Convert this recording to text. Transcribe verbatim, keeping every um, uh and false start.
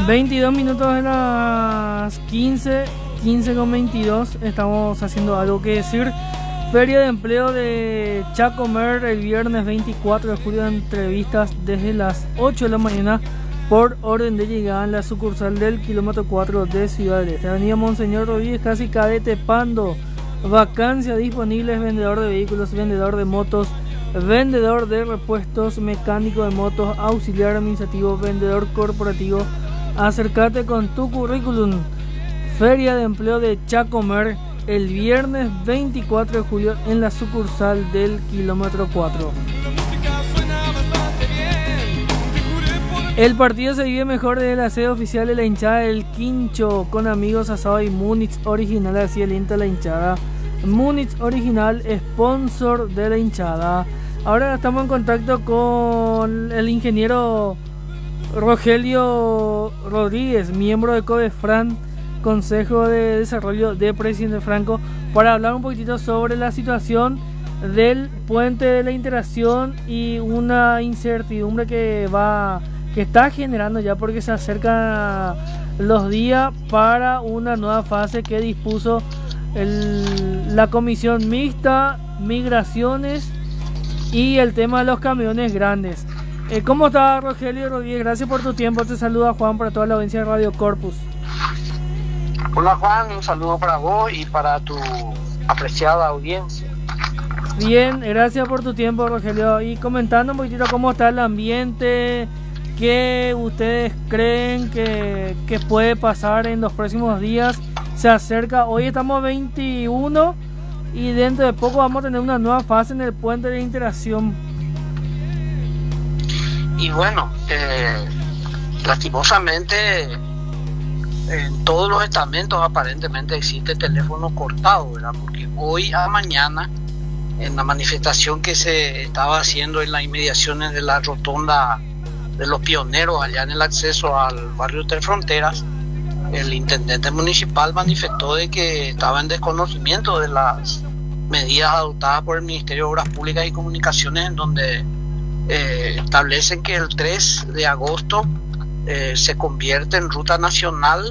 veintidós minutos de las quince, quince con veintidós. Estamos haciendo algo que decir. Feria de empleo de Chacomer el viernes veinticuatro de julio. Entrevistas desde las ocho de la mañana por orden de llegada en la sucursal del kilómetro cuatro de Ciudad del Este. Avenida Monseñor Rodríguez, casi Cadete Pando. Vacancia disponibles: vendedor de vehículos, vendedor de motos, vendedor de repuestos, mecánico de motos, auxiliar administrativo, vendedor corporativo. Acércate con tu currículum. Feria de empleo de Chacomer el viernes veinticuatro de julio en la sucursal del kilómetro cuatro. El partido se vive mejor desde la sede oficial de la hinchada del Quincho, con amigos, asado y Múnich original. Así alienta la hinchada. Múnich original, sponsor de la hinchada. Ahora estamos en contacto con el ingeniero Rogelio Rodríguez, miembro de CODEFRAN, Consejo de Desarrollo de Presidente Franco, para hablar un poquitito sobre la situación del puente de la integración y una incertidumbre que va que está generando ya, porque se acercan los días para una nueva fase que dispuso el, la comisión mixta, migraciones y el tema de los camiones grandes. Eh, ¿Cómo está, Rogelio Rodríguez? Gracias por tu tiempo. Te saluda Juan para toda la audiencia de Radio Corpus. Hola Juan, un saludo para vos y para tu apreciada audiencia. Bien, gracias por tu tiempo, Rogelio. Y comentando un poquitito cómo está el ambiente, qué ustedes creen que, que puede pasar en los próximos días. Se acerca, hoy estamos veintiuno y dentro de poco vamos a tener una nueva fase en el puente de integración. Y bueno, eh, lastimosamente en todos los estamentos aparentemente existe teléfono cortado, ¿verdad? Porque hoy a mañana, en la manifestación que se estaba haciendo en las inmediaciones de la rotonda de los Pioneros, allá en el acceso al barrio Tres Fronteras, el intendente municipal manifestó de que estaba en desconocimiento de las medidas adoptadas por el Ministerio de Obras Públicas y Comunicaciones, en donde eh, establecen que el tres de agosto eh, se convierte en ruta nacional